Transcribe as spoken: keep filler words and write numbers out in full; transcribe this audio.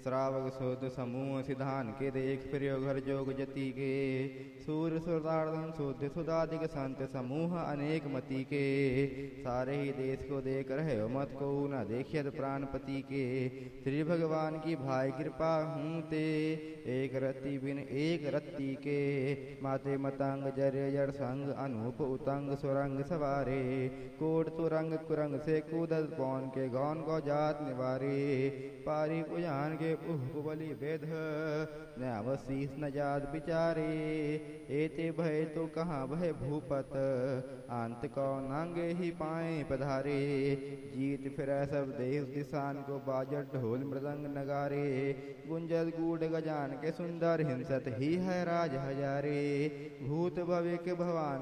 श्रावक सुत समूह सिधान के देख प्रिय घर जोग जति के सूर्य सुरार्दन शुद्ध सुदाधिक संत समूह अनेक मति के सारे ही देश को देख रहे हो मत को न देखियत प्राणपति के श्री भगवान की भाई कृपा हूँ ते एक रति बिन एक रत्ती के माते मतंग जर जड़ संग अनूप उतंग सुरंग सवारे कोट तुरंग कुरंग से कूदत पौन के गौन को जात निवारे पारी पुजान के पुह बलि वेद न्यावशीष न जात विचारे एते भय तो कहाँ भय भूपत अंत को नांगे ही पाए पधारे जीत फिर सब देश दिशान को बाजट ढोल मृदंग नगारे गुंजत गूढ़ गजान के सुंदर हिंसत ही है राज हजारे भूत भव्य के भवान